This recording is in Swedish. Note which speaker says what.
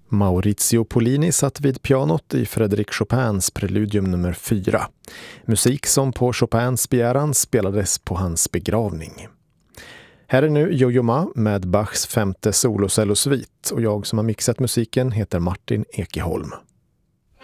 Speaker 1: Maurizio Pollini satt vid pianot i Frédéric Chopins preludium nummer 4. Musik som på Chopins begäran spelades på hans begravning. Här är nu Yo-Yo Ma med Bachs 5:e solocellosvit och jag som har mixat musiken heter Martin Ekeholm.